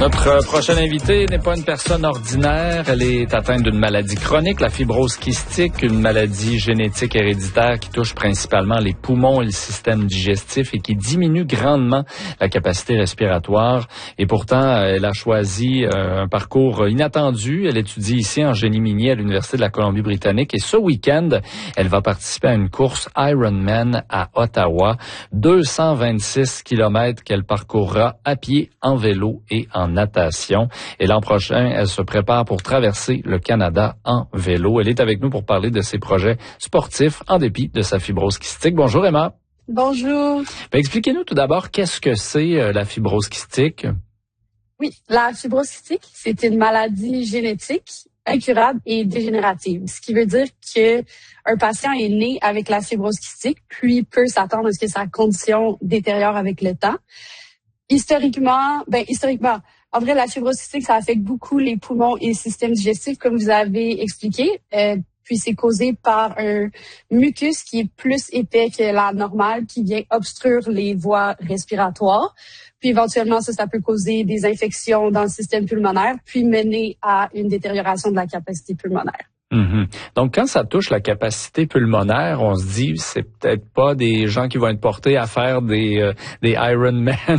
Notre prochaine invitée n'est pas une personne ordinaire. Elle est atteinte d'une maladie chronique, la fibrose kystique, une maladie génétique héréditaire qui touche principalement les poumons et le système digestif et qui diminue grandement la capacité respiratoire. Et pourtant, elle a choisi un parcours inattendu. Elle étudie ici en génie minier à l'Université de la Colombie-Britannique et ce week-end, elle va participer à une course Ironman à Ottawa. 226 kilomètres qu'elle parcourra à pied, en vélo et en natation. Et l'an prochain, elle se prépare pour traverser le Canada en vélo. Elle est avec nous pour parler de ses projets sportifs en dépit de sa fibrose kystique. Bonjour Emma. Bonjour. Expliquez-nous tout d'abord qu'est-ce que c'est la fibrose kystique. Oui, la fibrose kystique, c'est une maladie génétique incurable et dégénérative. Ce qui veut dire que un patient est né avec la fibrose kystique, puis peut s'attendre à ce que sa condition détériore avec le temps. Historiquement, en vrai, la fibrose kystique, ça affecte beaucoup les poumons et le système digestif, comme vous avez expliqué. Puis c'est causé par un mucus qui est plus épais que la normale, qui vient obstruer les voies respiratoires. Puis éventuellement, ça peut causer des infections dans le système pulmonaire, puis mener à une détérioration de la capacité pulmonaire. Mm-hmm. Donc, quand ça touche la capacité pulmonaire, on se dit, c'est peut-être pas des gens qui vont être portés à faire des Ironman